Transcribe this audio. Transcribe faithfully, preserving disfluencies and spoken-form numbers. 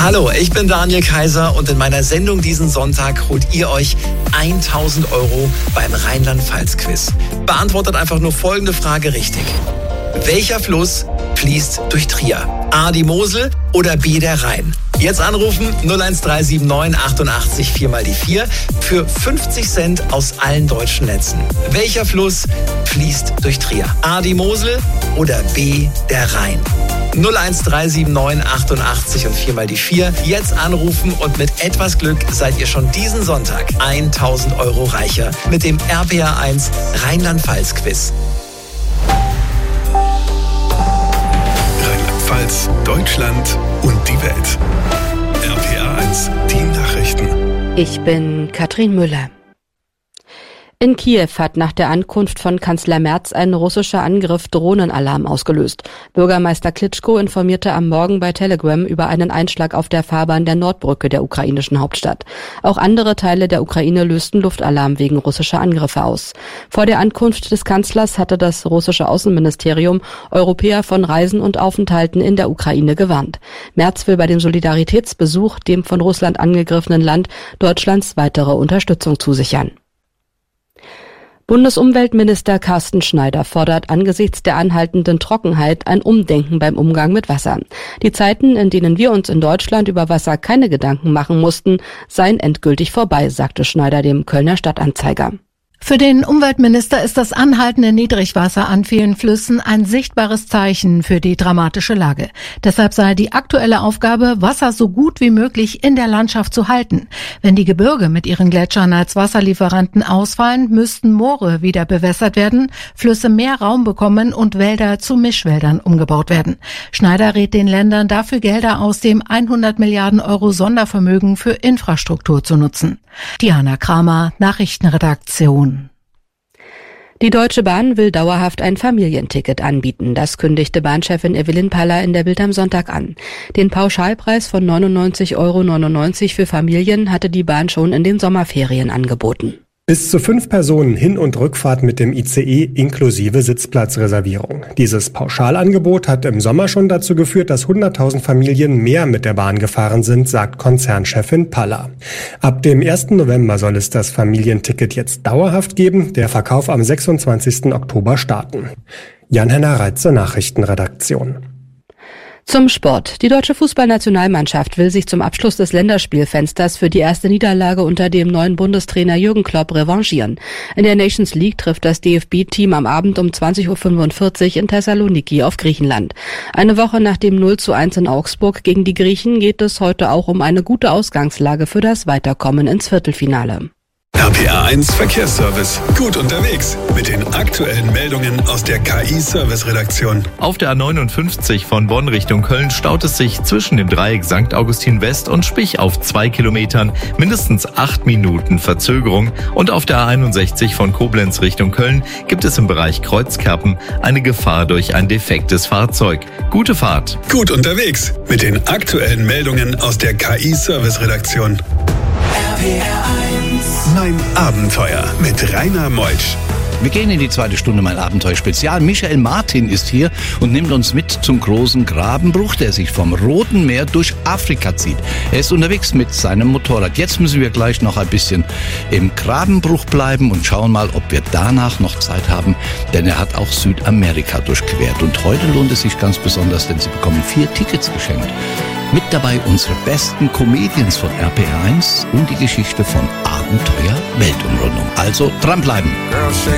Hallo, ich bin Daniel Kaiser und in meiner Sendung diesen Sonntag holt ihr euch tausend Euro beim Rheinland-Pfalz-Quiz. Beantwortet einfach nur folgende Frage richtig. Welcher Fluss fließt durch Trier? A, die Mosel oder B, der Rhein? Jetzt anrufen null eins drei sieben neun achtundachtzig vier mal die vier für fünfzig Cent aus allen deutschen Netzen. Welcher Fluss fließt durch Trier? A, die Mosel oder B, der Rhein? null eins drei sieben neun achtundachtzig und vier mal die vier. Jetzt anrufen und mit etwas Glück seid ihr schon diesen Sonntag tausend Euro reicher mit dem R P R eins Rheinland-Pfalz-Quiz. Rheinland-Pfalz, Deutschland und die Welt. R P R eins, die Nachrichten. Ich bin Katrin Müller. In Kiew hat nach der Ankunft von Kanzler Merz ein russischer Angriff Drohnenalarm ausgelöst. Bürgermeister Klitschko informierte am Morgen bei Telegram über einen Einschlag auf der Fahrbahn der Nordbrücke der ukrainischen Hauptstadt. Auch andere Teile der Ukraine lösten Luftalarm wegen russischer Angriffe aus. Vor der Ankunft des Kanzlers hatte das russische Außenministerium Europäer von Reisen und Aufenthalten in der Ukraine gewarnt. Merz will bei dem Solidaritätsbesuch dem von Russland angegriffenen Land Deutschlands weitere Unterstützung zusichern. Bundesumweltminister Carsten Schneider fordert angesichts der anhaltenden Trockenheit ein Umdenken beim Umgang mit Wasser. Die Zeiten, in denen wir uns in Deutschland über Wasser keine Gedanken machen mussten, seien endgültig vorbei, sagte Schneider dem Kölner Stadtanzeiger. Für den Umweltminister ist das anhaltende Niedrigwasser an vielen Flüssen ein sichtbares Zeichen für die dramatische Lage. Deshalb sei die aktuelle Aufgabe, Wasser so gut wie möglich in der Landschaft zu halten. Wenn die Gebirge mit ihren Gletschern als Wasserlieferanten ausfallen, müssten Moore wieder bewässert werden, Flüsse mehr Raum bekommen und Wälder zu Mischwäldern umgebaut werden. Schneider rät den Ländern dafür, Gelder aus dem hundert Milliarden Euro Sondervermögen für Infrastruktur zu nutzen. Diana Kramer, Nachrichtenredaktion. Die Deutsche Bahn will dauerhaft ein Familienticket anbieten. Das kündigte Bahnchefin Evelyn Paller in der Bild am Sonntag an. Den Pauschalpreis von neunundneunzig Euro neunundneunzig für Familien hatte die Bahn schon in den Sommerferien angeboten. Bis zu fünf Personen Hin- und Rückfahrt mit dem I C E inklusive Sitzplatzreservierung. Dieses Pauschalangebot hat im Sommer schon dazu geführt, dass hunderttausend Familien mehr mit der Bahn gefahren sind, sagt Konzernchefin Paller. Ab dem ersten November soll es das Familienticket jetzt dauerhaft geben, der Verkauf am sechsundzwanzigsten Oktober starten. Jan-Henner Reitze, Nachrichtenredaktion. Zum Sport. Die deutsche Fußballnationalmannschaft will sich zum Abschluss des Länderspielfensters für die erste Niederlage unter dem neuen Bundestrainer Jürgen Klopp revanchieren. In der Nations League trifft das D F B-Team am Abend um zwanzig Uhr fünfundvierzig in Thessaloniki auf Griechenland. Eine Woche nach dem null zu eins in Augsburg gegen die Griechen geht es heute auch um eine gute Ausgangslage für das Weiterkommen ins Viertelfinale. R P R eins Verkehrsservice. Gut unterwegs mit den aktuellen Meldungen aus der K I-Service-Redaktion. Auf der A neunundfünfzig von Bonn Richtung Köln staut es sich zwischen dem Dreieck Sankt Augustin West und Spich auf zwei Kilometern. Mindestens acht Minuten Verzögerung. Und auf der A einundsechzig von Koblenz Richtung Köln gibt es im Bereich Kreuzkerpen eine Gefahr durch ein defektes Fahrzeug. Gute Fahrt. Gut unterwegs mit den aktuellen Meldungen aus der K I-Service-Redaktion. R P R eins. Mein Abenteuer mit Rainer Meutsch. Wir gehen in die zweite Stunde Mein Abenteuer-Spezial. Michael Martin ist hier und nimmt uns mit zum großen Grabenbruch, der sich vom Roten Meer durch Afrika zieht. Er ist unterwegs mit seinem Motorrad. Jetzt müssen wir gleich noch ein bisschen im Grabenbruch bleiben und schauen mal, ob wir danach noch Zeit haben, denn er hat auch Südamerika durchquert. Und heute lohnt es sich ganz besonders, denn Sie bekommen vier Tickets geschenkt. Mit dabei unsere besten Comedians von R P R eins und die Geschichte von Abenteuer Weltumrundung. Also dranbleiben.